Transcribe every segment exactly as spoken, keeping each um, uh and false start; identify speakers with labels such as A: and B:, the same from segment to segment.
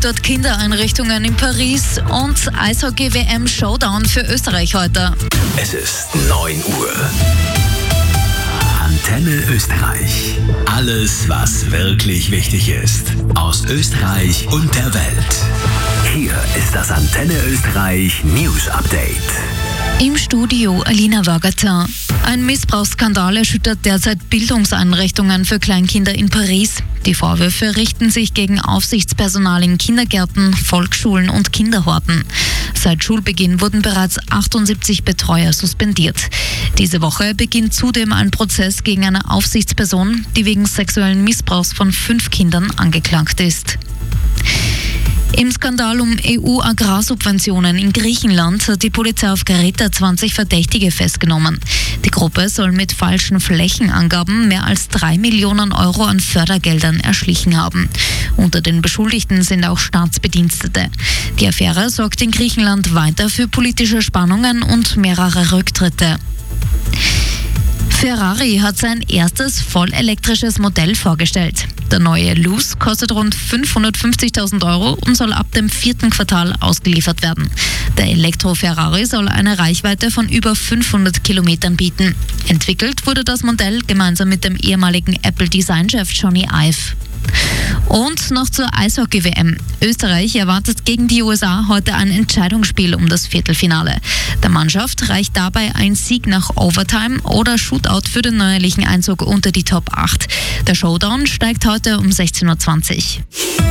A: dort Kindereinrichtungen in Paris und Eishockey-W M-Showdown für Österreich heute.
B: Es ist neun Uhr. Antenne Österreich. Alles, was wirklich wichtig ist. Aus Österreich und der Welt. Hier ist das Antenne Österreich News Update.
A: Im Studio Alina Wagater. Ein Missbrauchsskandal erschüttert derzeit Bildungseinrichtungen für Kleinkinder in Paris. Die Vorwürfe richten sich gegen Aufsichtspersonal in Kindergärten, Volksschulen und Kinderhorten. Seit Schulbeginn wurden bereits achtundsiebzig Betreuer suspendiert. Diese Woche beginnt zudem ein Prozess gegen eine Aufsichtsperson, die wegen sexuellen Missbrauchs von fünf Kindern angeklagt ist. Im Skandal um E U-Agrarsubventionen in Griechenland hat die Polizei auf Kreta zwanzig Verdächtige festgenommen. Die Gruppe soll mit falschen Flächenangaben mehr als drei Millionen Euro an Fördergeldern erschlichen haben. Unter den Beschuldigten sind auch Staatsbedienstete. Die Affäre sorgt in Griechenland weiter für politische Spannungen und mehrere Rücktritte. Ferrari hat sein erstes vollelektrisches Modell vorgestellt. Der neue Luce kostet rund fünfhundertfünfzigtausend Euro und soll ab dem vierten Quartal ausgeliefert werden. Der Elektro-Ferrari soll eine Reichweite von über fünfhundert Kilometern bieten. Entwickelt wurde das Modell gemeinsam mit dem ehemaligen Apple-Designchef Johnny Ive. Und noch zur Eishockey-W M. Österreich erwartet gegen die U S A heute ein Entscheidungsspiel um das Viertelfinale. Der Mannschaft reicht dabei ein Sieg nach Overtime oder Shootout für den neuerlichen Einzug unter die Top acht. Der Showdown steigt heute um sechzehn Uhr zwanzig.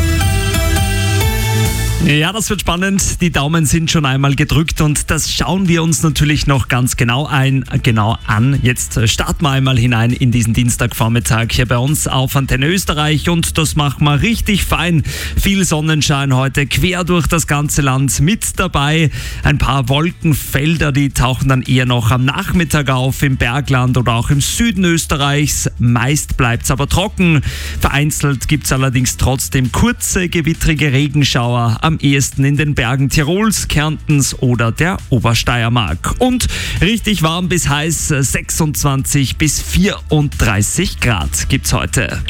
C: Ja, das wird spannend. Die Daumen sind schon einmal gedrückt und das schauen wir uns natürlich noch ganz genau ein, genau an. Jetzt starten wir einmal hinein in diesen Dienstagvormittag hier bei uns auf Antenne Österreich und das machen wir richtig fein. Viel Sonnenschein heute quer durch das ganze Land mit dabei. Ein paar Wolkenfelder, die tauchen dann eher noch am Nachmittag auf im Bergland oder auch im Süden Österreichs. Meist bleibt es aber trocken. Vereinzelt gibt es allerdings trotzdem kurze, gewittrige Regenschauer. Am ehesten in den Bergen Tirols, Kärntens oder der Obersteiermark. Und richtig warm bis heiß, sechsundzwanzig bis vierunddreißig Grad gibt's heute.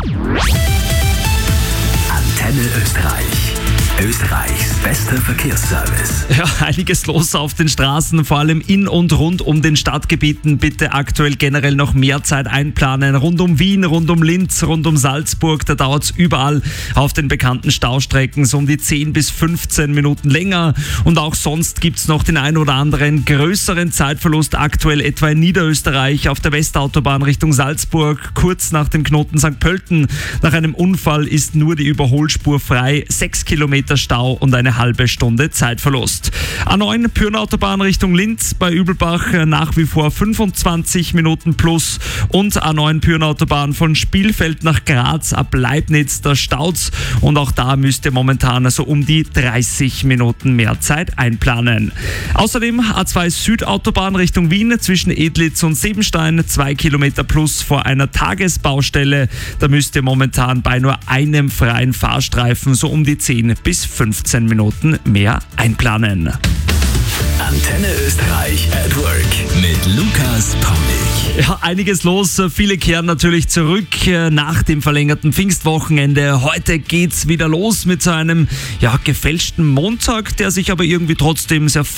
B: Antenne Österreich. Österreichs bester Verkehrsservice.
C: Ja, einiges los auf den Straßen, vor allem in und rund um den Stadtgebieten. Bitte aktuell generell noch mehr Zeit einplanen. Rund um Wien, rund um Linz, rund um Salzburg, da dauert es überall auf den bekannten Staustrecken so um die zehn bis fünfzehn Minuten länger. Und auch sonst gibt es noch den ein oder anderen größeren Zeitverlust, aktuell etwa in Niederösterreich auf der Westautobahn Richtung Salzburg, kurz nach dem Knoten Sankt Pölten. Nach einem Unfall ist nur die Überholspur frei, sechs Kilometer Stau und eine halbe Stunde Zeitverlust. A neun Pyrnautobahn Richtung Linz bei Übelbach nach wie vor fünfundzwanzig Minuten plus und A neun Pyrnautobahn von Spielfeld nach Graz ab Leibniz, da staut's und auch da müsst ihr momentan also um die dreißig Minuten mehr Zeit einplanen. Außerdem A zwei Südautobahn Richtung Wien zwischen Edlitz und Sebenstein, zwei Kilometer plus vor einer Tagesbaustelle. Da müsst ihr momentan bei nur einem freien Fahrstreifen so um die zehn bis fünfzehn Minuten mehr einplanen.
B: Antenne Österreich at Work mit Lukas Paulik.
C: Ja, einiges los. Viele kehren natürlich zurück nach dem verlängerten Pfingstwochenende. Heute geht's wieder los mit so einem ja, gefälschten Montag, der sich aber irgendwie trotzdem sehr